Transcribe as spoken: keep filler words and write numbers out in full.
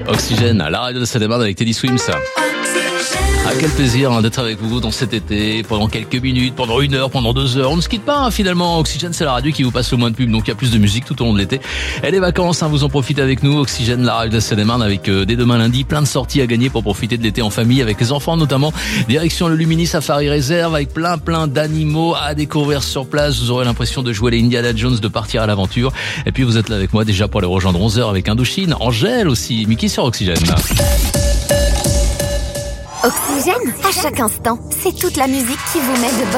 Oxygène, la radio de Saint-Émard avec Teddy Swims. Ah, quel plaisir hein, d'être avec vous dans cet été, pendant quelques minutes, pendant une heure, pendant deux heures. On ne se quitte pas hein, finalement. Oxygène, c'est la radio qui vous passe le moins de pub, donc il y a plus de musique tout au long de l'été. Et les vacances, hein, vous en profitez avec nous. Oxygène, la radio de Seine-et-Marne avec euh, dès demain lundi, plein de sorties à gagner pour profiter de l'été en famille avec les enfants notamment. Direction le Lumini Safari Réserve avec plein plein d'animaux à découvrir sur place. Vous aurez l'impression de jouer les Indiana Jones, de partir à l'aventure. Et puis vous êtes là avec moi déjà pour les rejoindre onze heures avec Indochine, Angèle aussi, Mickey sur Oxygène. Oxygène, à chaque instant, c'est toute la musique qui vous met de bonne